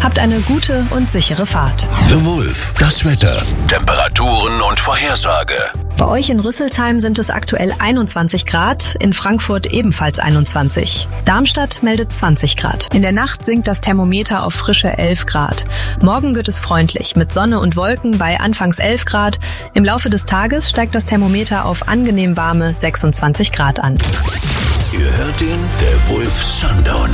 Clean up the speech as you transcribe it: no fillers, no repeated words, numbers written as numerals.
Habt eine gute und sichere Fahrt. The Wolf, das Wetter, Temperaturen und Vorhersage. Bei euch in Rüsselsheim sind es aktuell 21 Grad, in Frankfurt ebenfalls 21. Darmstadt meldet 20 Grad. In der Nacht sinkt das Thermometer auf frische 11 Grad. Morgen wird es freundlich mit Sonne und Wolken bei anfangs 11 Grad. Im Laufe des Tages steigt das Thermometer auf angenehm warme 26 Grad an. Ihr hört den The Wolf Sundown.